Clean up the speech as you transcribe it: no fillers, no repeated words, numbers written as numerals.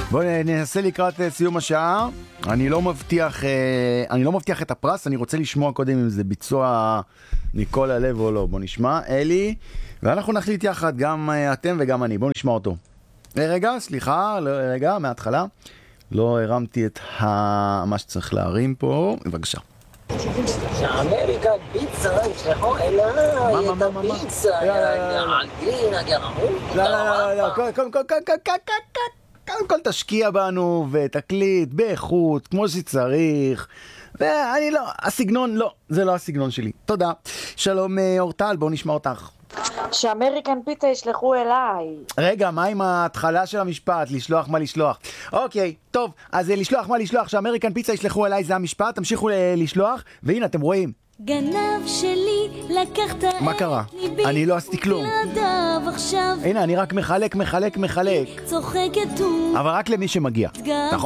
בואו ננסה לקראת סיום השעה. אני לא מבטיח את הפרס, אני רוצה לשמוע קודם אם זה ביצוע מכל הלב או לא. בואו נשמע, אלי, ואנחנו נחליט יחד, גם אתם וגם אני. בואו נשמע אותו. רגע, סליחה, רגע, מההתחלה. לא הרמתי את מה שצריך להרים פה. בבקשה. שהאמריקן פיצה ישלחו אליי את הפיצה. לא, קודם כל תשקיע בנו ותקליט באיכות כמו שצריך. ואני לא, הסגנון לא, זה לא הסגנון שלי. תודה. שלום אורטל, בואו נשמע אותך. שאמריקן פיצה ישלחו אליי. רגע, מה עם ההתחלה של המשפט? לשלוח מה לשלוח. אוקיי, טוב, אז לשלוח מה לשלוח, שאמריקן פיצה ישלחו אליי זה המשפט, תמשיכו לשלוח, והנה אתם רואים. גנב שלי, לקחת מה קרה? אני לא עשיתי כלום. הנה, אני רק מחלק. צוחקת אבל רק למי שמגיע, נכון?